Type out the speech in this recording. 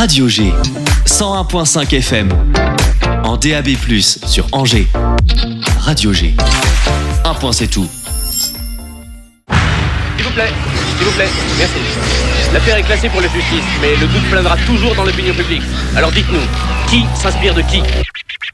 Radio G, 101.5 FM, en DAB+, sur Angers. Radio G, un point c'est tout. S'il vous plaît, merci. L'affaire est classée pour la justice, mais le doute plaindra toujours dans l'opinion publique. Alors dites-nous, qui s'inspire de qui ?